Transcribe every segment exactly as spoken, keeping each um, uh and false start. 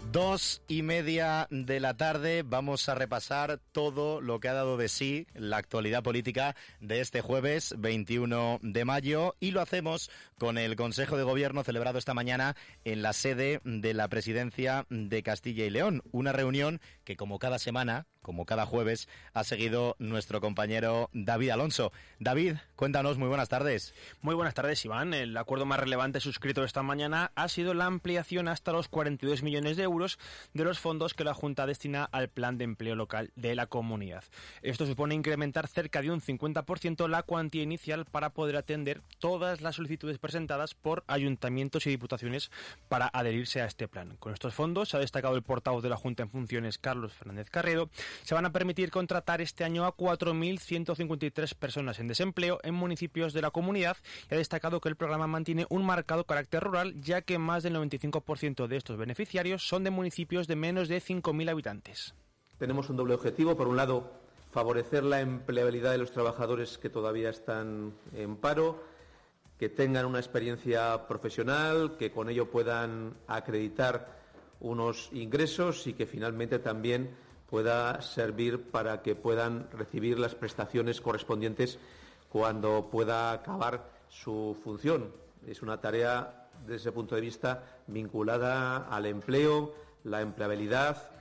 Dos y media de la tarde, vamos a repasar todo lo que ha dado de sí la actualidad política de este jueves veintiuno de mayo, y lo hacemos con el Consejo de Gobierno celebrado esta mañana en la sede de la Presidencia de Castilla y León. Una reunión que, como cada semana, como cada jueves, ha seguido nuestro compañero David Alonso. David, cuéntanos, muy buenas tardes. Muy buenas tardes, Iván. El acuerdo más relevante suscrito esta mañana ha sido la ampliación hasta los cuarenta y dos millones de euros de los fondos que la Junta destina al Plan de Empleo Local de la comunidad. Esto supone incrementar cerca de un cincuenta por ciento la cuantía inicial para poder atender todas las solicitudes presentadas por ayuntamientos y diputaciones para adherirse a este plan. Con estos fondos, ha destacado el portavoz de la Junta en funciones, Carlos Fernández Carrero, se van a permitir contratar este año a cuatro mil ciento cincuenta y tres personas en desempleo en municipios de la comunidad, y ha destacado que el programa mantiene un marcado carácter rural, ya que más del noventa y cinco por ciento de estos beneficiarios son de municipios de menos de cinco mil habitantes. Tenemos un doble objetivo. Por un lado, favorecer la empleabilidad de los trabajadores que todavía están en paro, que tengan una experiencia profesional, que con ello puedan acreditar unos ingresos y que finalmente también pueda servir para que puedan recibir las prestaciones correspondientes cuando pueda acabar su función. Es una tarea, desde ese punto de vista, vinculada al empleo, la empleabilidad,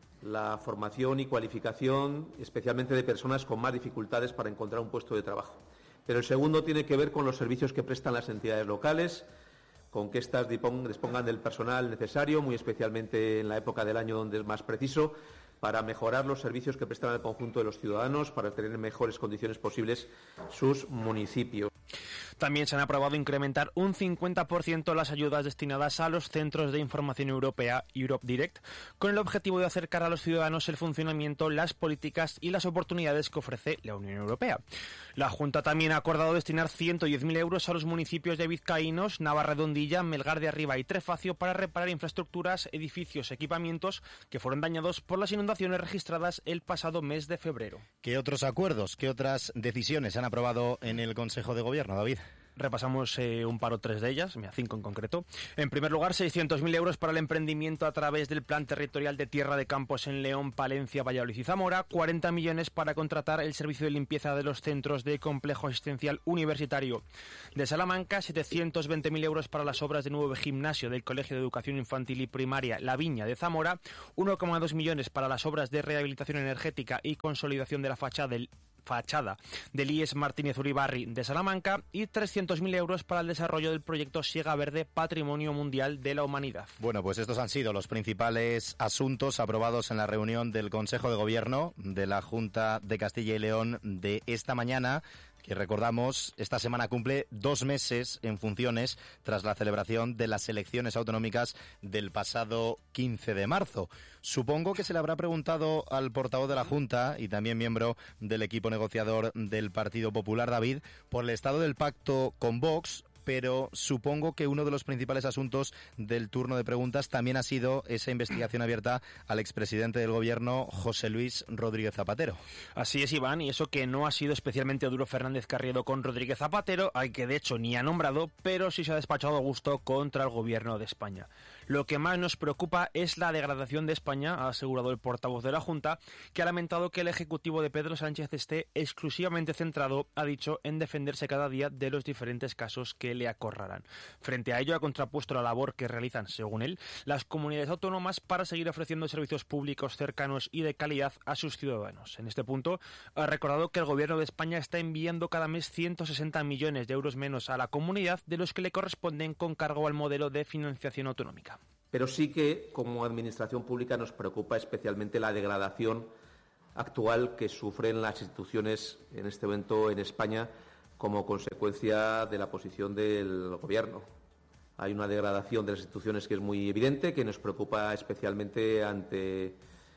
la formación y cualificación, especialmente de personas con más dificultades para encontrar un puesto de trabajo. Pero el segundo tiene que ver con los servicios que prestan las entidades locales, con que éstas dispongan del personal necesario, muy especialmente en la época del año donde es más preciso, para mejorar los servicios que prestan al conjunto de los ciudadanos, para tener en mejores condiciones posibles sus municipios. También se han aprobado incrementar un cincuenta por ciento las ayudas destinadas a los centros de información europea Europe Direct, con el objetivo de acercar a los ciudadanos el funcionamiento, las políticas y las oportunidades que ofrece la Unión Europea. La Junta también ha acordado destinar ciento diez mil euros a los municipios de Vizcaínos, Navarredondilla, Melgar de Arriba y Trefacio para reparar infraestructuras, edificios, equipamientos que fueron dañados por las inundaciones registradas el pasado mes de febrero. ¿Qué otros acuerdos, qué otras decisiones han aprobado en el Consejo de Gobierno, David? Repasamos eh, un par o tres de ellas, mira, cinco en concreto. En primer lugar, seiscientos mil euros para el emprendimiento a través del Plan Territorial de Tierra de Campos en León, Palencia, Valladolid y Zamora. cuarenta millones para contratar el servicio de limpieza de los centros de complejo asistencial universitario de Salamanca. setecientos veinte mil euros para las obras de nuevo gimnasio del Colegio de Educación Infantil y Primaria La Viña de Zamora. uno coma dos millones para las obras de rehabilitación energética y consolidación de la fachada del fachada del I E S Martínez Uribarri de Salamanca, y trescientos mil euros para el desarrollo del proyecto Siega Verde, Patrimonio Mundial de la Humanidad. Bueno, pues estos han sido los principales asuntos aprobados en la reunión del Consejo de Gobierno de la Junta de Castilla y León de esta mañana, que recordamos, esta semana cumple dos meses en funciones tras la celebración de las elecciones autonómicas del pasado quince de marzo. Supongo que se le habrá preguntado al portavoz de la Junta y también miembro del equipo negociador del Partido Popular, David, por el estado del pacto con Vox, pero supongo que uno de los principales asuntos del turno de preguntas también ha sido esa investigación abierta al expresidente del Gobierno, José Luis Rodríguez Zapatero. Así es, Iván, y eso que no ha sido especialmente duro Fernández Carriedo con Rodríguez Zapatero, al que de hecho ni ha nombrado, pero sí se ha despachado a gusto contra el Gobierno de España. Lo que más nos preocupa es la degradación de España, ha asegurado el portavoz de la Junta, que ha lamentado que el Ejecutivo de Pedro Sánchez esté exclusivamente centrado, ha dicho, en defenderse cada día de los diferentes casos que le acorralan. Frente a ello, ha contrapuesto la labor que realizan, según él, las comunidades autónomas para seguir ofreciendo servicios públicos cercanos y de calidad a sus ciudadanos. En este punto, ha recordado que el Gobierno de España está enviando cada mes ciento sesenta millones de euros menos a la comunidad de los que le corresponden con cargo al modelo de financiación autonómica. Pero sí que, como Administración Pública, nos preocupa especialmente la degradación actual que sufren las instituciones en este momento en España como consecuencia de la posición del Gobierno. Hay una degradación de las instituciones que es muy evidente, que nos preocupa especialmente ante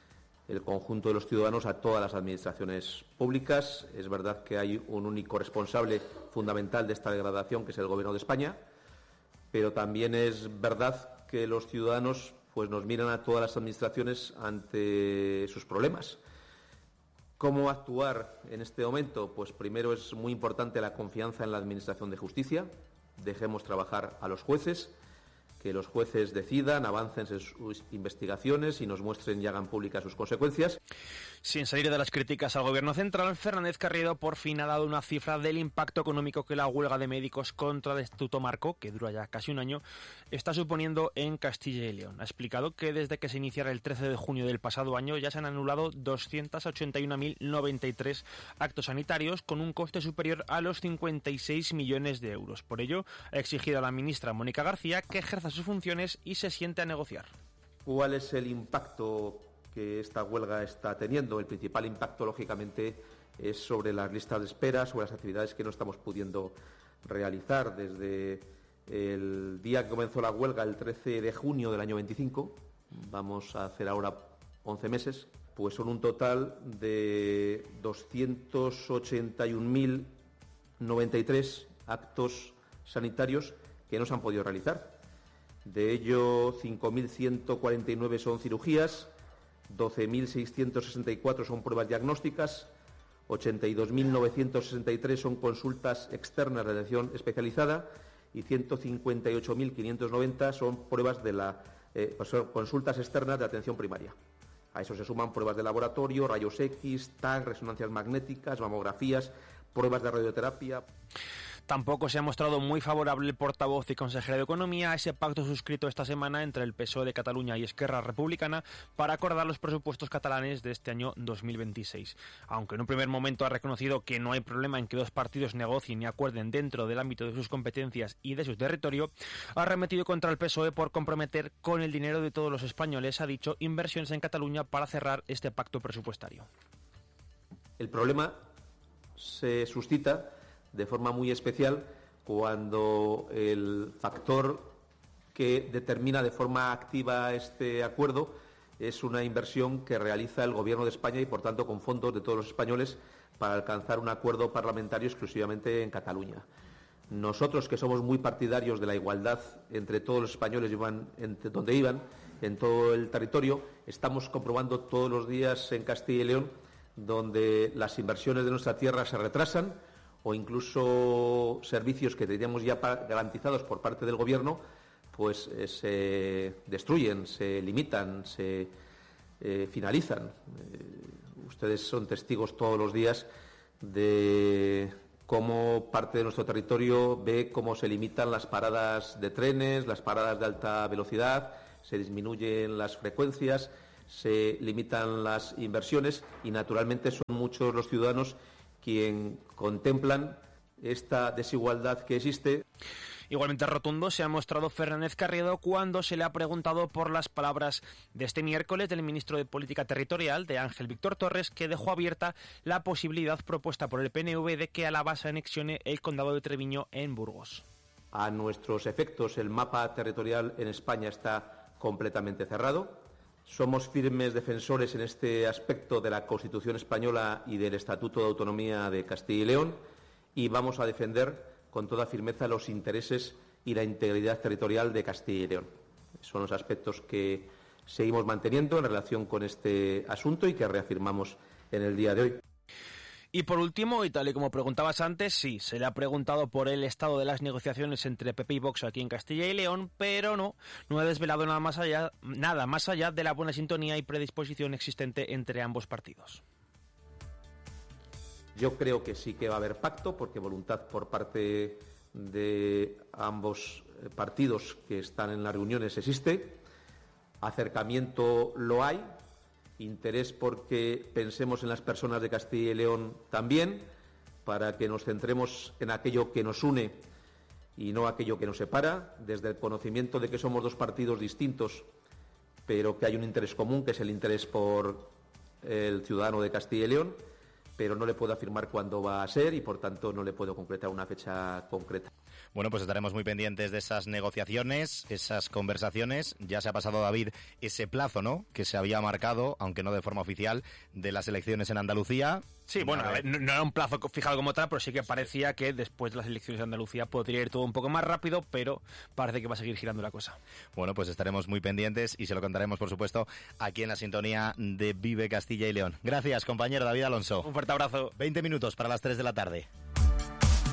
el conjunto de los ciudadanos, a todas las administraciones públicas. Es verdad que hay un único responsable fundamental de esta degradación, que es el Gobierno de España, pero también es verdad que los ciudadanos pues nos miran a todas las administraciones ante sus problemas. ¿Cómo actuar en este momento? Pues primero es muy importante la confianza en la Administración de Justicia. Dejemos trabajar a los jueces, que los jueces decidan, avancen en sus investigaciones y nos muestren y hagan públicas sus consecuencias. Sin salir de las críticas al gobierno central, Fernández Carriedo por fin ha dado una cifra del impacto económico que la huelga de médicos contra el Instituto Marco, que dura ya casi un año, está suponiendo en Castilla y León. Ha explicado que desde que se iniciara el trece de junio del pasado año ya se han anulado doscientos ochenta y uno mil noventa y tres actos sanitarios con un coste superior a los cincuenta y seis millones de euros. Por ello, ha exigido a la ministra Mónica García que ejerza sus funciones y se siente a negociar. ¿Cuál es el impacto que esta huelga está teniendo? El principal impacto, lógicamente, es sobre las listas de espera, sobre las actividades que no estamos pudiendo realizar. Desde el día que comenzó la huelga, el trece de junio del año veinticinco, vamos a hacer ahora once meses, pues son un total de doscientos ochenta y un mil noventa y tres actos sanitarios que no se han podido realizar. De ello, cinco mil ciento cuarenta y nueve son cirugías, doce mil seiscientos sesenta y cuatro son pruebas diagnósticas, ochenta y dos mil novecientos sesenta y tres son consultas externas de atención especializada y ciento cincuenta y ocho mil quinientos noventa son pruebas de la eh, pues son consultas externas de atención primaria. A eso se suman pruebas de laboratorio, rayos X, T A C, resonancias magnéticas, mamografías, pruebas de radioterapia. Tampoco se ha mostrado muy favorable el portavoz y consejero de Economía a ese pacto suscrito esta semana entre el P S O E de Cataluña y Esquerra Republicana para acordar los presupuestos catalanes de este año dos mil veintiséis. Aunque en un primer momento ha reconocido que no hay problema en que dos partidos negocien y acuerden dentro del ámbito de sus competencias y de su territorio, ha arremetido contra el P S O E por comprometer con el dinero de todos los españoles, ha dicho, inversiones en Cataluña para cerrar este pacto presupuestario. El problema se suscita de forma muy especial cuando el factor que determina de forma activa este acuerdo es una inversión que realiza el Gobierno de España y, por tanto, con fondos de todos los españoles para alcanzar un acuerdo parlamentario exclusivamente en Cataluña. Nosotros, que somos muy partidarios de la igualdad entre todos los españoles iban, entre donde iban, en todo el territorio, estamos comprobando todos los días en Castilla y León donde las inversiones de nuestra tierra se retrasan o incluso servicios que teníamos ya garantizados por parte del Gobierno, pues eh, se destruyen, se limitan, se eh, finalizan. Eh, ustedes son testigos todos los días de cómo parte de nuestro territorio ve cómo se limitan las paradas de trenes, las paradas de alta velocidad, se disminuyen las frecuencias, se limitan las inversiones y, naturalmente, son muchos los ciudadanos quien contemplan esta desigualdad que existe. Igualmente rotundo se ha mostrado Fernández Carriedo cuando se le ha preguntado por las palabras de este miércoles del ministro de Política Territorial, de Ángel Víctor Torres, que dejó abierta la posibilidad propuesta por el P N V de que Álava se anexione el condado de Treviño en Burgos. A nuestros efectos, el mapa territorial en España está completamente cerrado. Somos firmes defensores en este aspecto de la Constitución española y del Estatuto de Autonomía de Castilla y León y vamos a defender con toda firmeza los intereses y la integridad territorial de Castilla y León. Son los aspectos que seguimos manteniendo en relación con este asunto y que reafirmamos en el día de hoy. Y por último, y tal y como preguntabas antes, sí, se le ha preguntado por el estado de las negociaciones entre P P y Vox aquí en Castilla y León, pero no, no ha desvelado nada más allá, nada más allá de la buena sintonía y predisposición existente entre ambos partidos. Yo creo que sí que va a haber pacto, porque voluntad por parte de ambos partidos que están en las reuniones existe, acercamiento lo hay, interés porque pensemos en las personas de Castilla y León también, para que nos centremos en aquello que nos une y no aquello que nos separa, desde el conocimiento de que somos dos partidos distintos, pero que hay un interés común, que es el interés por el ciudadano de Castilla y León, pero no le puedo afirmar cuándo va a ser y, por tanto, no le puedo concretar una fecha concreta. Bueno, pues estaremos muy pendientes de esas negociaciones, esas conversaciones. Ya se ha pasado, David, ese plazo, ¿no?, que se había marcado, aunque no de forma oficial, de las elecciones en Andalucía. Sí, bueno, a ver, no, no era un plazo fijado como tal, pero sí que parecía que después de las elecciones de Andalucía podría ir todo un poco más rápido, pero parece que va a seguir girando la cosa. Bueno, pues estaremos muy pendientes y se lo contaremos, por supuesto, aquí en la sintonía de Vive Castilla y León. Gracias, compañero David Alonso. Un fuerte abrazo. veinte minutos para las tres de la tarde.